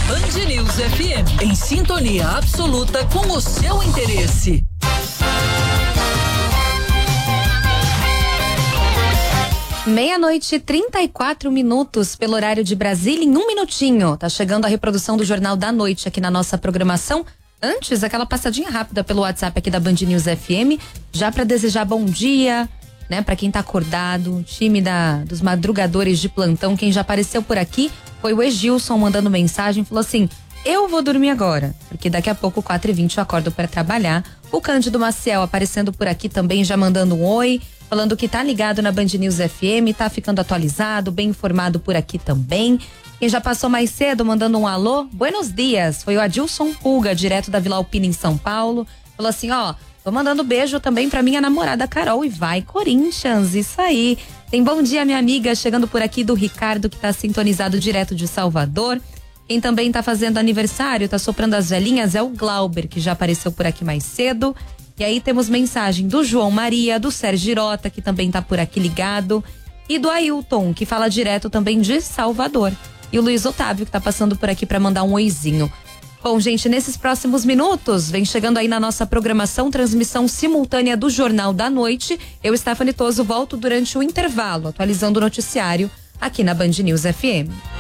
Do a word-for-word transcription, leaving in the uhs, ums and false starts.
Band News F M, em sintonia absoluta com o seu interesse. Meia-noite e trinta e quatro minutos pelo horário de Brasília, em um minutinho. Tá chegando a reprodução do Jornal da Noite aqui na nossa programação. Antes, aquela passadinha rápida pelo WhatsApp aqui da Band News F M, já para desejar bom dia, né, para quem tá acordado, time da, dos madrugadores de plantão. Quem já apareceu por aqui foi o Egilson mandando mensagem, falou assim: eu vou dormir agora, porque daqui a pouco, quatro e vinte, eu acordo para trabalhar. O Cândido Maciel aparecendo por aqui também, já mandando um oi, falando que tá ligado na Band News F M, tá ficando atualizado, bem informado por aqui também. Quem já passou mais cedo mandando um alô, buenos dias, foi o Adilson Pulga, direto da Vila Alpina em São Paulo. Falou assim, ó, tô mandando beijo também pra minha namorada Carol e vai Corinthians, isso aí. Tem bom dia, minha amiga, chegando por aqui do Ricardo, que tá sintonizado direto de Salvador. Quem também tá fazendo aniversário, tá soprando as velhinhas, é o Glauber, que já apareceu por aqui mais cedo. E aí temos mensagem do João Maria, do Sérgio Girota, que também tá por aqui ligado, e do Ailton, que fala direto também de Salvador. E o Luiz Otávio, que tá passando por aqui para mandar um oizinho. Bom, gente, nesses próximos minutos, vem chegando aí na nossa programação, transmissão simultânea do Jornal da Noite. Eu, Stephanie Toso, volto durante o intervalo, atualizando o noticiário aqui na Band News F M.